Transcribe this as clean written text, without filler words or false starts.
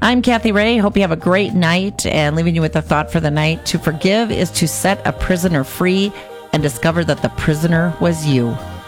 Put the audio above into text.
I'm Kathy Ray. Hope you have a great night, and leaving you with a thought for the night. To forgive is to set a prisoner free and discover that the prisoner was you.